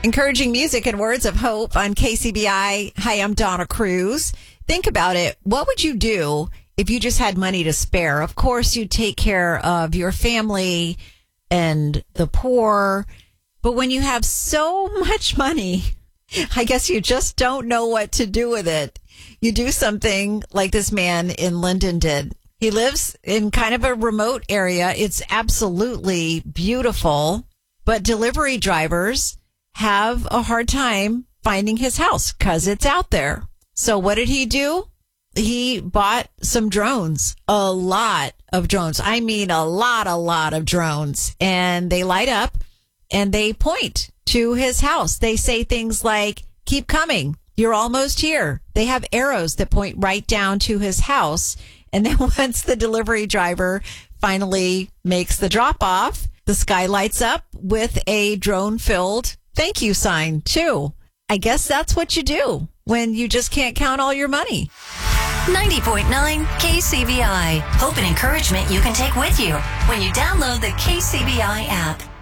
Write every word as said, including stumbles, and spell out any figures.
Encouraging music and words of hope on K C B I. Hi, I'm Donna Cruz. Think about it. What would you do if you just had money to spare? Of course, you'd take care of your family and the poor. But when you have so much money, I guess you just don't know what to do with it. You do something like this man in Linden did. He lives in kind of a remote area. It's absolutely beautiful, but delivery drivers have a hard time finding his house because it's out there. So what did he do? He bought some drones, a lot of drones. I mean, a lot, a lot of drones. And they light up and they point to his house. They say things like, keep coming. You're almost here. They have arrows that point right down to his house. And then once the delivery driver finally makes the drop off, the sky lights up with a drone filled thank you sign too. I guess that's what you do when you just can't count all your money. ninety point nine K C B I. Hope and encouragement you can take with you when you download the K C B I app.